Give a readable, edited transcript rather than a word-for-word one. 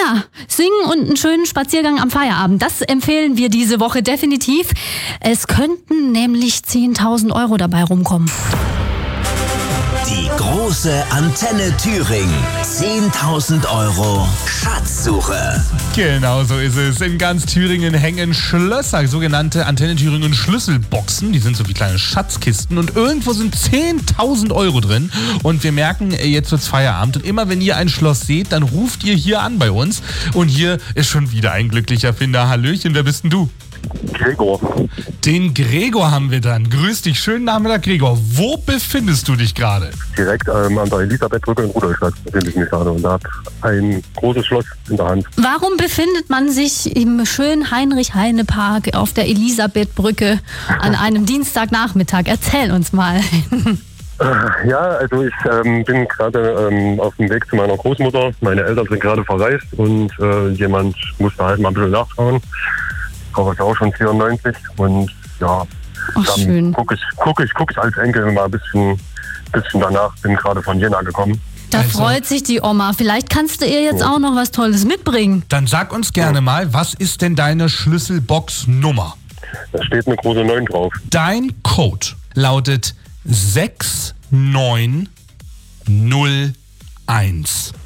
Ja, singen und einen schönen Spaziergang am Feierabend. Das empfehlen wir diese Woche definitiv. Es könnten nämlich 10.000 Euro dabei rumkommen. Die große Antenne Thüringen. 10.000 Euro Schatzsuche. Genau so ist es. In ganz Thüringen hängen Schlösser, sogenannte Antenne Thüringen Schlüsselboxen. Die sind so wie kleine Schatzkisten und irgendwo sind 10.000 Euro drin. Und wir merken, jetzt wird's Feierabend. Und immer wenn ihr ein Schloss seht, dann ruft ihr hier an bei uns. Und hier ist schon wieder ein glücklicher Finder. Hallöchen, wer bist denn du? Gregor. Den Gregor haben wir dann. Grüß dich, schönen Nachmittag, Gregor. Wo befindest du dich gerade? Direkt an der Elisabethbrücke in Rudolstadt befinde ich mich gerade und habe ein großes Schloss in der Hand. Warum befindet man sich im schönen Heinrich-Heine-Park auf der Elisabethbrücke an einem Dienstagnachmittag? Erzähl uns mal. Ja, also ich bin gerade auf dem Weg zu meiner Großmutter. Meine Eltern sind gerade verreist und jemand musste halt mal ein bisschen nachschauen. Ich ist auch schon 94 und ja, dann guck ich als Enkel mal ein bisschen danach. Bin gerade von Jena gekommen. Da freut sich die Oma. Vielleicht kannst du ihr jetzt auch noch was Tolles mitbringen. Dann sag uns gerne mal, was ist denn deine Schlüsselbox-Nummer? Da steht eine große 9 drauf. Dein Code lautet 6901.